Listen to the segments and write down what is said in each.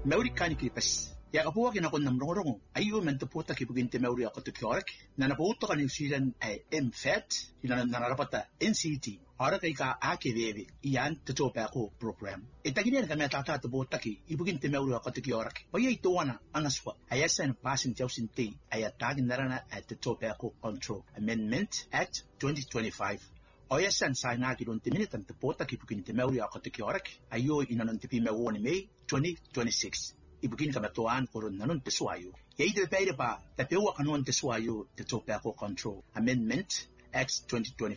meuri kani kipes ya kapuwa kinakon nam rongo ayo mento puta kibuginte meuri akoto kiorak na naputo kan New Zealand ay MFAT ina narapata NCT ora kai ka AKVV iyan tutopa ako program itaginian kami tata to botaki ibuginte meuri akoto kiorak oye itowana angaswa ayasan passing tausinti ayatagin narana at tutopa ako control amendment act 2025 oyasan sana kilon timinitan to botaki ibuginte meuri akoto kiorak ayo inanon tipi mewoni May 2026 ibugin kamatuan koron nanon tesuayo yaido peire pa tapewa kanon tesuayo te tobacco control amendment act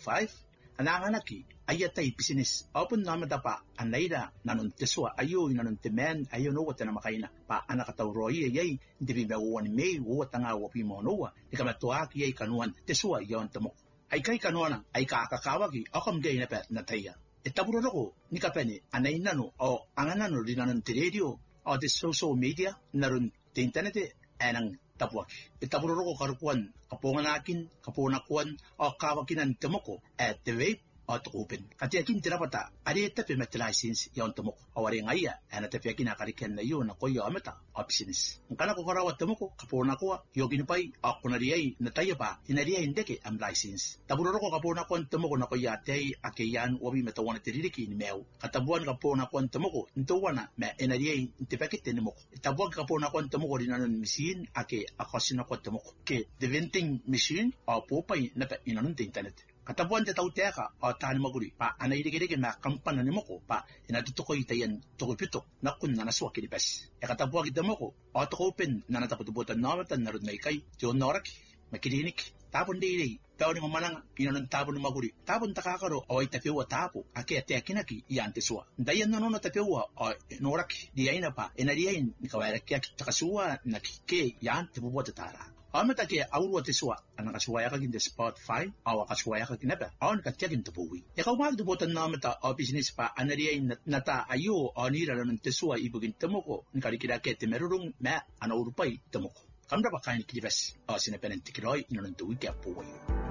2025 anahanaki ayata business open namada pa anaida nanon tesua ayo nanon temen ayo no wata na makaina pa anakatawroi yai ndibi mewon May wo tanga wo pimonowa ikamatua ki yai kanuan tesua yon tamo ay kai kanuana ay kakakawagi akam day na pa nataya itaburo ko ni kapene anainano o anganano dinanon radio o the social media naron the internet anang tapuak itaburo ko karukuan kaponganakin kaponakuan o kawakinan temoko at the way at open katiakin tirapata ari tape met license yon temoko awari ngaya ana tape kinakariken na yun ako yo amata business ngana ko karawat temoko kaponakuwa yogin pai akunariyay nataya pa hinariya indeke am license taburo ko kaponakuan temoko na ko yatay akeyan wabi metawana tiririki ni mew katabuan kaponakuan temoko ntowana me enariyay intipakit ni moko tabuan kaponakuan temoko dinanon machine ake akosina ko temoko ke the vending machine o popay na pa inanon internet katabuan te tauteka o tani maguri pa anaidigirige na kampana ni moko pa inatutuko itayan tukupito na kun na naswa kilipes katabuan kita moko o tukopen na nataputubutan namatan narod na ikay yon norak makilinik tapon dili tawon ng manang inanon tapon ng maguri tapon takakaro o itapewa tapo ake atekinaki iyan teswa dayan nanon tapewa o norak diayna pa enariyain nikawarakya takasuwa nakike yan tibubuat tara amata ke awro teswa anakasuwaya ka ginde spot 5 awa kasuwaya ka kinaba awan katyakin tubuwi ikaw magdubutan namata o business pa anariyain nata ayo o nira ng teswa ibugin temoko nikarikira ke temerurong ma anaurupay temoko kamda pa kain kilibes o sinapenantikiroy inonong tuwi kaya puwayo